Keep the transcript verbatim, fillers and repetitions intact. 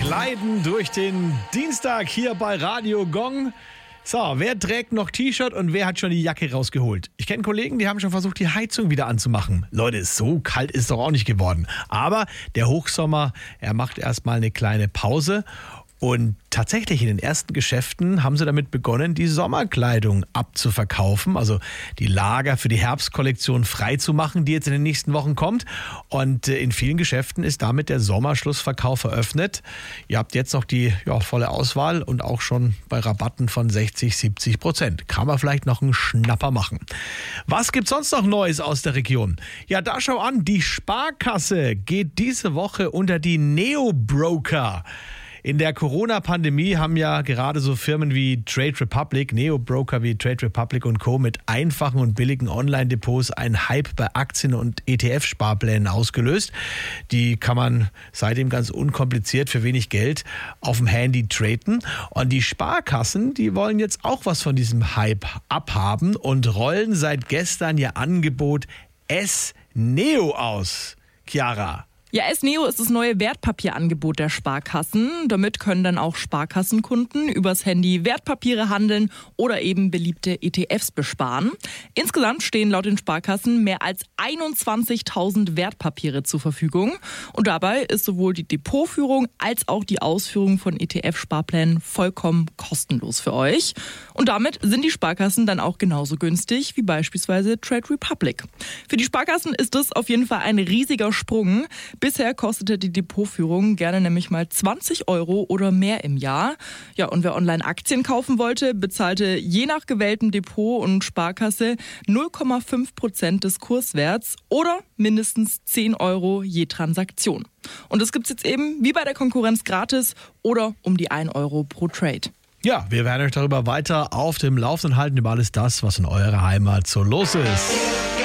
Gleiten durch den Dienstag hier bei Radio Gong. So, wer trägt noch T-Shirt und wer hat schon die Jacke rausgeholt? Ich kenne Kollegen, die haben schon versucht, die Heizung wieder anzumachen. Leute, so kalt ist doch auch nicht geworden. Aber der Hochsommer, er macht erstmal eine kleine Pause. Und tatsächlich in den ersten Geschäften haben sie damit begonnen, die Sommerkleidung abzuverkaufen, also die Lager für die Herbstkollektion frei zu machen, die jetzt in den nächsten Wochen kommt. Und in vielen Geschäften ist damit der Sommerschlussverkauf eröffnet. Ihr habt jetzt noch die ja, volle Auswahl und auch schon bei Rabatten von sechzig, siebzig Prozent. Kann man vielleicht noch einen Schnapper machen. Was gibt's sonst noch Neues aus der Region? Ja, da schau an, die Sparkasse geht diese Woche unter die Neo-Broker. In der Corona-Pandemie haben ja gerade so Firmen wie Trade Republic, Neo-Broker wie Trade Republic und Co. mit einfachen und billigen Online-Depots einen Hype bei Aktien- und E T F-Sparplänen ausgelöst. Die kann man seitdem ganz unkompliziert für wenig Geld auf dem Handy traden. Und die Sparkassen, die wollen jetzt auch was von diesem Hype abhaben und rollen seit gestern ihr Angebot S-Neo aus. Chiara. Ja, S-Neo ist das neue Wertpapierangebot der Sparkassen. Damit können dann auch Sparkassenkunden übers Handy Wertpapiere handeln oder eben beliebte E T Fs besparen. Insgesamt stehen laut den Sparkassen mehr als einundzwanzigtausend Wertpapiere zur Verfügung. Und dabei ist sowohl die Depotführung als auch die Ausführung von E T F-Sparplänen vollkommen kostenlos für euch. Und damit sind die Sparkassen dann auch genauso günstig wie beispielsweise Trade Republic. Für die Sparkassen ist das auf jeden Fall ein riesiger Sprung. Bisher kostete die Depotführung gerne nämlich mal zwanzig Euro oder mehr im Jahr. Ja, und wer online Aktien kaufen wollte, bezahlte je nach gewähltem Depot und Sparkasse null Komma fünf Prozent des Kurswerts oder mindestens zehn Euro je Transaktion. Und das gibt's jetzt eben wie bei der Konkurrenz gratis oder um die ein Euro pro Trade. Ja, wir werden euch darüber weiter auf dem Laufenden halten, über alles das, was in eurer Heimat so los ist.